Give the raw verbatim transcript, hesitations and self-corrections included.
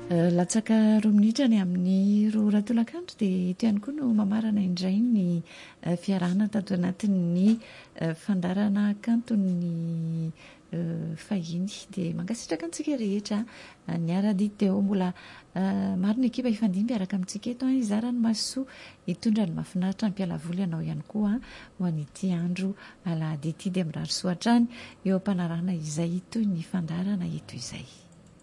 latsaka roa minitra ny amin'ny roa ratolakandro dia ito ihany koa no mamarana indray ny fiarahana tato anatin'ny fandarana kanton'ny fahiny dia mankasitraka antsika rehetra ny ara-diteo mbola maro ny ekipa ifandimby araka amintsika eto izarany masoa hitondra ny mahafinaritra ny mpialavoly ianao ihany koa ho an'ity andro alahady ity dia mirary soatrany eo am-panarahana izay toy ny fandarana eto izay.